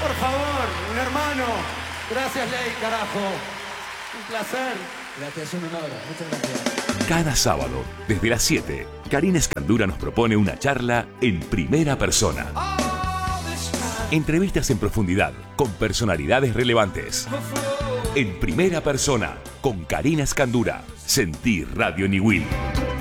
Por favor, un hermano. Gracias, Ley, carajo. Un placer. Gracias, un honor. Muchas gracias. Cada sábado, desde las 7, Karina Escandura nos propone una charla en primera persona. Entrevistas en profundidad con personalidades relevantes. En primera persona, con Karina Escandura. Sentí Radio Niwil.